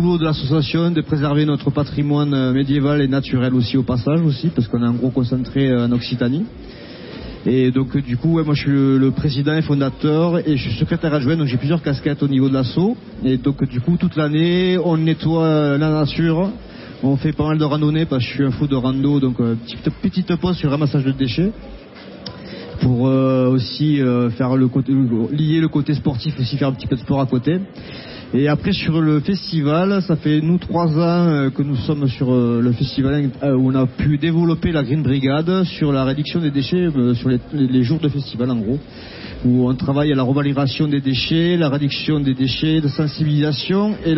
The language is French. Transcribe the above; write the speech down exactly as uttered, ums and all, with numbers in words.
boulot de l'association de préserver notre patrimoine médiéval et naturel aussi au passage aussi, parce qu'on a un gros concentré en Occitanie. Et donc du coup, ouais, moi je suis le, le président et fondateur et je suis secrétaire adjoint, donc j'ai plusieurs casquettes au niveau de l'asso. Et donc du coup, toute l'année, on nettoie la nature, on fait pas mal de randonnées parce que je suis un fou de rando, donc euh, petite, petite pause sur le ramassage de déchets. Pour euh, aussi euh, faire le côté, lier le côté sportif, aussi faire un petit peu de sport à côté. Et après sur le festival, ça fait nous trois ans euh, que nous sommes sur euh, le festival euh, où on a pu développer la Green Brigade sur la réduction des déchets euh, sur les, les jours de festival en gros, où on travaille à la revalorisation des déchets, la réduction des déchets, de sensibilisation et